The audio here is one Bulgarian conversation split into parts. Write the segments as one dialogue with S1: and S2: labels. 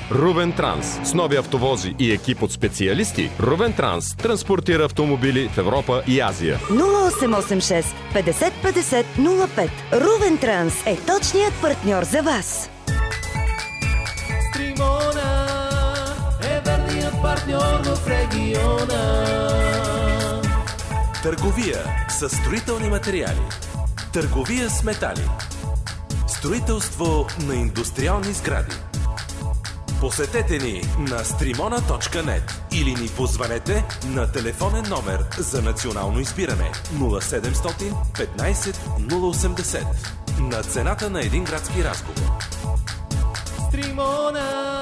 S1: Рувен Транс. С нови автовози и екип от специалисти, Рувен Транс транспортира автомобили в Европа и Азия.
S2: 0886 50 50 05. Рувен Транс е точният партньор за вас.
S3: Стримона е верният партньор в региона.
S4: Търговия с строителни материали. Търговия с метали. Строителство на индустриални сгради. Посетете ни на strimona.net или ни позванете на телефонен номер за национално избиране 0700 15 080 на цената на един градски разговор.
S3: Стримона.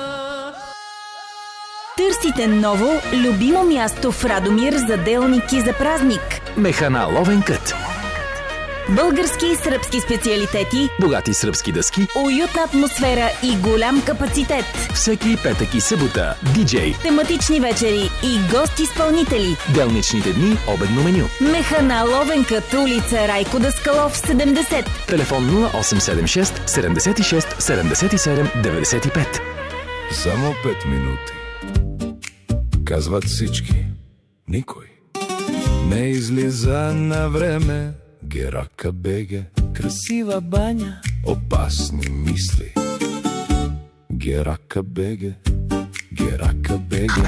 S5: Търсите ново, любимо място в Радомир за делник и за празник.
S6: Механа Ловен кът.
S5: Български и сръбски специалитети,
S6: Богати сръбски дъски,
S5: уютна атмосфера и голям капацитет.
S6: всеки петък и събота, диджей,
S5: Тематични вечери и гост-изпълнители.
S6: делничните дни, обедно меню.
S5: Механа Ловенкът, улица Райко Даскалов, 70.
S6: Телефон 0876 76 77 95.
S7: Само 5 минути. Казват всички. Никой не излиза на време. Герака беге. Красива баня. Опасни мисли. Герака беге. Герака беге.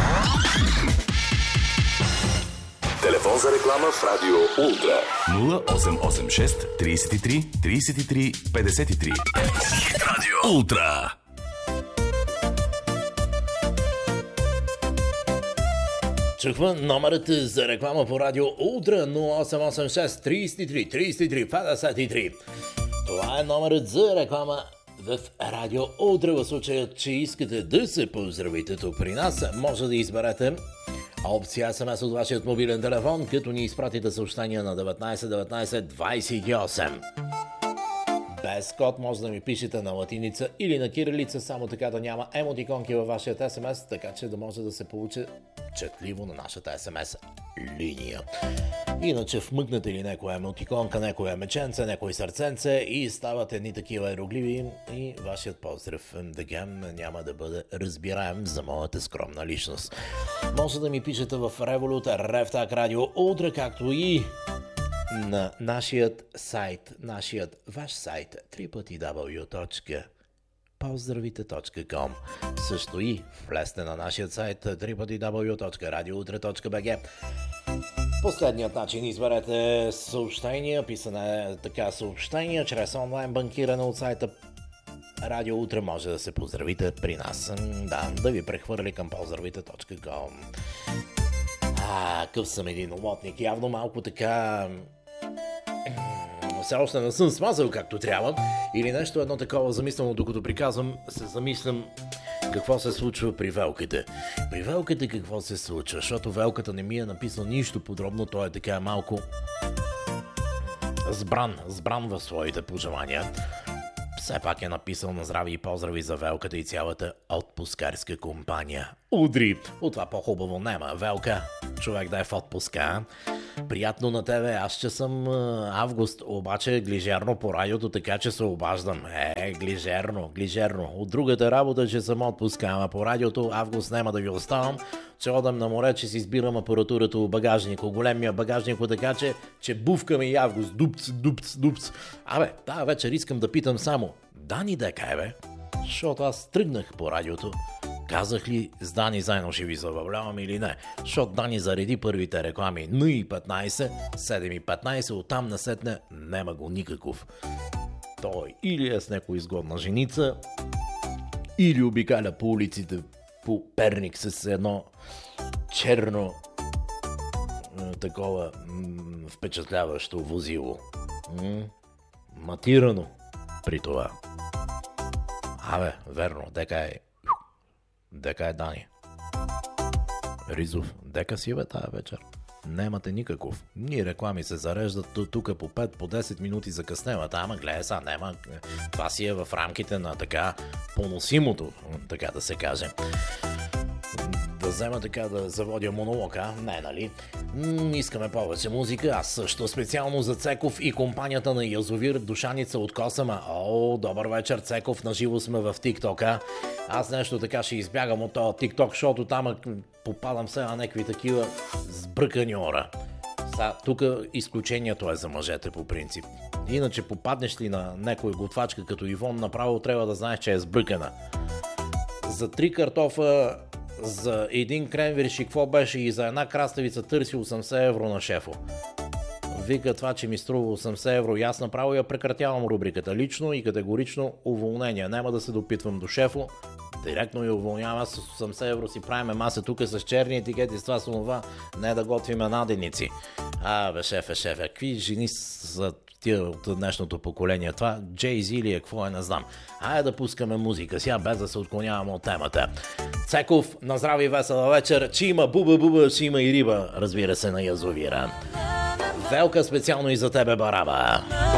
S4: Телефон за реклама в Радио Ултра 0886 33 33 53. Радио Ултра.
S8: Чухме номерът за реклама по Радио Ултра 0886 33 33 53. Това е номерът за реклама в Радио Ултра. В случая, че искате да се поздравите тук при нас, може да изберете опция SMS от вашият мобилен телефон, като ни изпратите съобщения на 19 19 28. Без код може да ми пишете на латиница или на кирилица, само така да няма емотиконки във вашият СМС, така че да може да се получи четливо на нашата СМС линия. Иначе вмъкнете ли някоя емотиконка, някоя меченце, някой сърценце и стават едни такива иероглифи и вашият поздрав няма да бъде разбираем за моята скромна личност. Може да ми пишете в Revolut, Revtak, Radio Ultra, както и на нашият сайт, ваш сайт www.pozdravite.com. Също и влезте на нашия сайт www.radioultra.bg. Последният начин изберете съобщения, писане така съобщения чрез онлайн банкиране от сайта Радио Утре, може да се поздравите при нас. Да ви прехвърли към поздравите.com. Къв съм един лотник, явно малко така... Все още не съм смазал както трябва. Или нещо едно такова замислено, докато приказвам, се замислям какво се случва при Велката. При Велката какво се случва? Защото Велката не ми е написал нищо подробно, той е така малко сбран в своите пожелания. Все пак е написал на здрави и поздрави за Велката и цялата отпускарска компания. Удри! От това по-хубаво няма. Велка, човек да е в отпуска. Приятно на тебе, аз че съм август, обаче глижерно по радиото, така че се обаждам. Глижерно. От другата работа, че съм отпуска, ама по радиото август няма да ви оставам. Че одам на море, че си избирам апаратурата у багажника, големия багажник, така че бувкаме и август. Дупц. Тая вечер искам да питам само, Дани дека е, бе? Защото аз тръгнах по радиото. Казах ли с Дани заедно ще ви забавлявам или не? Защото Дани зареди първите реклами 0,15, 7,15, оттам насетне нема го никакъв. Той или е с някой изгодна женица, или обикаля по улиците по Перник с едно черно такова впечатляващо возило. Матирано при това. Верно, дека е Дани. Ризов, дека си бе тая вечер? Немате никакъв. Ние реклами се зареждат тук по 5, по 10 минути закъсневат. Ама гледай са, нема. Това си е в рамките на така поносимото, така да се каже. Да взема така да заводя монолог, а? Не, нали? Искаме повече музика. Аз също специално за Цеков и компанията на Язовир Душаница от Косама. О, добър вечер, Цеков. Наживо сме в TikTok, а? Аз нещо така ще избягам от този TikTok, защото там попадам се на някакви такива сбъркани ора. Тук изключението е за мъжете по принцип. Иначе попаднеш ли на някой готвачка като Ивон, направо трябва да знаеш, че е сбъркана. За 3 картофа, за един кренвирши, какво беше, и за една краставица търси 80 евро на шефо. Вика това, че ми струва 80 евро, и аз направо я прекратявам рубриката. Лично и категорично уволнение. Няма да се допитвам до шефо. Директно я уволнявам. Аз с 80 евро си правиме маса тук с черни етикети, с това с това, не да готвиме наденици. Бе, шефе, какви жени са тия от днешното поколение? Това Джей-Зи или какво е, не знам. Айде да пускаме музика сега, без да се отклоняваме от темата. Цеков, на здраве и весела вечер. Че има буба, че има и риба, разбира се, на Язовира. Велка, специално и за тебе, Бараба.